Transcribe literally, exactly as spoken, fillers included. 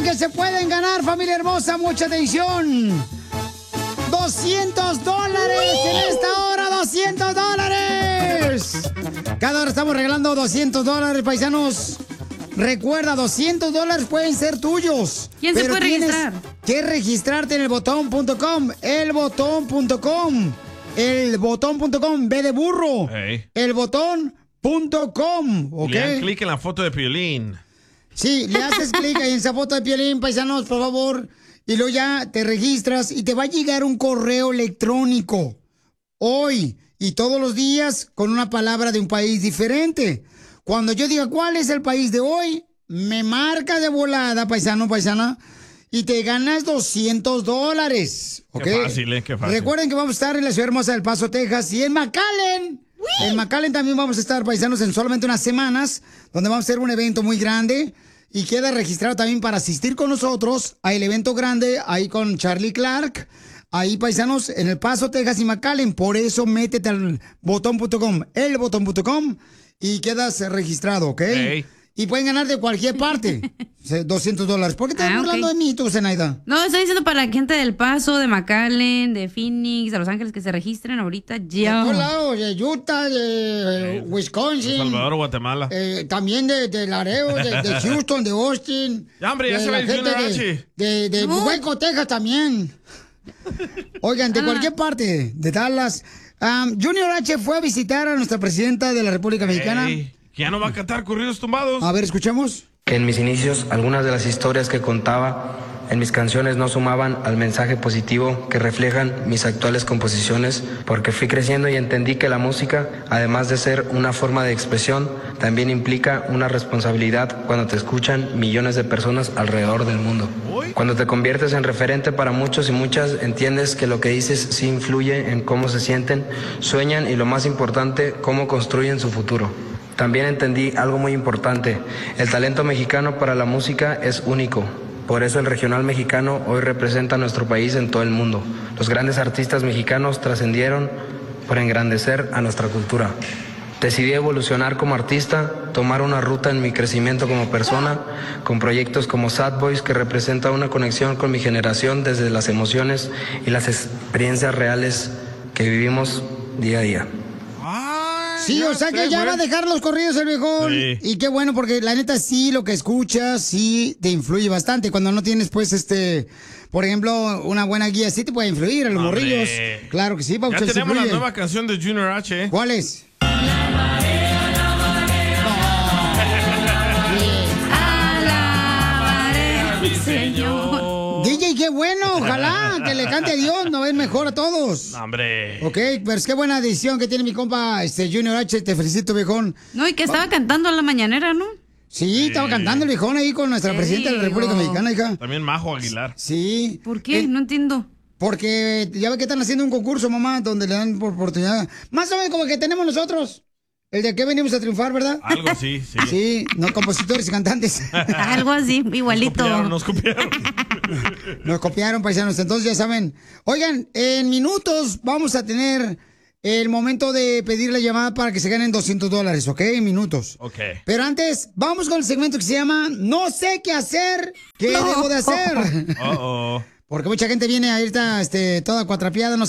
que se pueden ganar, familia hermosa, mucha atención. doscientos dólares en esta hora, doscientos dólares. Cada hora estamos regalando doscientos dólares, paisanos. Recuerda, doscientos dólares pueden ser tuyos. ¿Quién se puede registrar? Que registrarte en el botón punto com, el botón punto com, el botón punto com, B de burro, hey. el botón punto com, ¿ok? Le dan clic en la foto de Piolín. Sí, le haces clic en esa foto de Piolín, paisanos, por favor, y luego ya te registras y te va a llegar un correo electrónico hoy y todos los días con una palabra de un país diferente. Cuando yo diga cuál es el país de hoy, me marca de volada, paisano, paisana, y te ganas doscientos dólares. ¿Ok? Qué fácil, ¿eh? Qué fácil. Recuerden que vamos a estar en la ciudad hermosa del Paso, Texas, y en McAllen. En McAllen también vamos a estar, paisanos, en solamente unas semanas, donde vamos a hacer un evento muy grande. Y queda registrado también para asistir con nosotros al evento grande, ahí con Charlie Clark. Ahí, paisanos, en El Paso, Texas y McAllen. Por eso métete al botón punto com, el botón punto com. Y quedas registrado, ¿ok? Hey. Y pueden ganar de cualquier parte. doscientos dólares. ¿Por qué estás ah, burlando okay. de mí, tú, Zenaida? No, estoy diciendo para la gente del Paso, de McAllen, de Phoenix, de Los Ángeles, que se registren ahorita ya. De todos lados, de Utah, de eh, Wisconsin. De Salvador, Guatemala. Eh, también de, de Laredo, de, de Houston, de Austin. Ya, hombre, ya se va el Junior H. De, de no. Hueco, Texas también. Oigan, de ah. cualquier parte, de Dallas. Um, Junior H fue a visitar a nuestra presidenta de la República Mexicana. Hey, que ya no va a cantar corridos tumbados. A ver, escuchemos. En mis inicios, algunas de las historias que contaba en mis canciones no sumaban al mensaje positivo que reflejan mis actuales composiciones, porque fui creciendo y entendí que la música, además de ser una forma de expresión, también implica una responsabilidad cuando te escuchan millones de personas alrededor del mundo. Cuando te conviertes en referente para muchos y muchas, entiendes que lo que dices sí influye en cómo se sienten, sueñan y, lo más importante, cómo construyen su futuro. También entendí algo muy importante: el talento mexicano para la música es único. Por eso el regional mexicano hoy representa a nuestro país en todo el mundo. Los grandes artistas mexicanos trascendieron por engrandecer a nuestra cultura. Decidí evolucionar como artista, tomar una ruta en mi crecimiento como persona, con proyectos como Sad Boys, que representa una conexión con mi generación desde las emociones y las experiencias reales que vivimos día a día. Sí, o sea que ya va a dejar los corridos el viejón. Sí. Y qué bueno, porque la neta sí, lo que escuchas sí te influye bastante. Cuando no tienes, pues, este, por ejemplo, una buena guía, sí te puede influir a los Hombre. morrillos. Claro que sí, Paucho. Ya tenemos la nueva canción de Junior H. ¿eh? ¿Cuál es? Señor. D J, qué bueno, ojalá que le cante a Dios, no es mejor a todos. No, hombre. Ok, pero es que buena decisión que tiene mi compa este Junior H, te felicito, viejón. No, y que estaba oh. cantando a la mañanera, ¿no? Sí, sí, estaba cantando el viejón ahí con nuestra presidenta de la República Mexicana, hija. También Majo Aguilar. Sí. ¿Por qué? Eh, no entiendo. Porque ya ve que están haciendo un concurso, mamá, donde le dan por oportunidad. Más o menos como el que tenemos nosotros. El de que venimos a triunfar, ¿verdad? Algo así, sí. Sí, no compositores y cantantes. Algo así, igualito. Nos copiaron, nos copiaron. Nos copiaron, paisanos. Entonces ya saben. Oigan, en minutos vamos a tener el momento de pedir la llamada para que se ganen doscientos dólares, ¿ok? En minutos. Ok. Pero antes, vamos con el segmento que se llama No sé qué hacer, ¿qué no. debo de hacer? Uh-oh. Porque mucha gente viene ahorita este, toda cuatrapeada, no